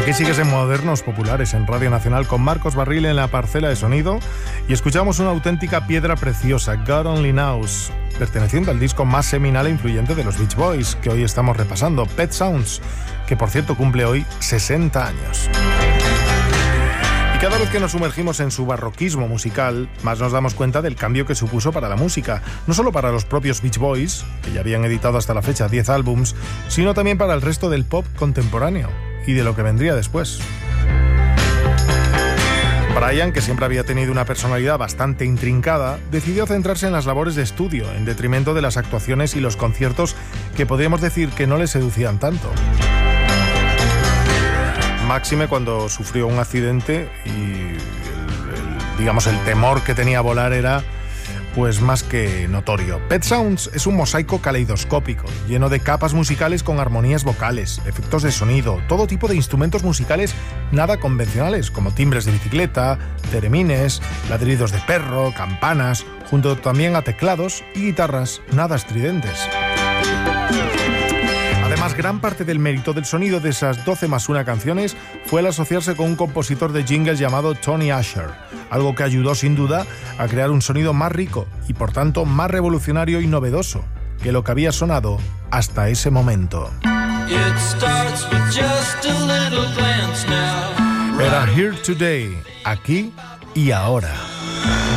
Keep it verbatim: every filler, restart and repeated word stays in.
Aquí sigues en Modernos Populares en Radio Nacional con Marcos Barril en la parcela de sonido y escuchamos una auténtica piedra preciosa, God Only Knows, perteneciente al disco más seminal e influyente de los Beach Boys que hoy estamos repasando, Pet Sounds, que por cierto cumple hoy sesenta años. Y cada vez que nos sumergimos en su barroquismo musical, más nos damos cuenta del cambio que supuso para la música, no solo para los propios Beach Boys, que ya habían editado hasta la fecha diez álbums, sino también para el resto del pop contemporáneo y de lo que vendría después. Brian, que siempre había tenido una personalidad bastante intrincada, decidió centrarse en las labores de estudio, en detrimento de las actuaciones y los conciertos que podríamos decir que no le seducían tanto. Máxime cuando sufrió un accidente y, el, el, digamos, el temor que tenía a volar era pues más que notorio. Pet Sounds es un mosaico caleidoscópico, lleno de capas musicales con armonías vocales, efectos de sonido, todo tipo de instrumentos musicales nada convencionales, como timbres de bicicleta, teremines, ladridos de perro, campanas, junto también a teclados y guitarras nada estridentes. Además, gran parte del mérito del sonido de esas doce más una canciones fue el asociarse con un compositor de jingles llamado Tony Asher, algo que ayudó sin duda a crear un sonido más rico y por tanto más revolucionario y novedoso que lo que había sonado hasta ese momento. Era Here Today, aquí y ahora.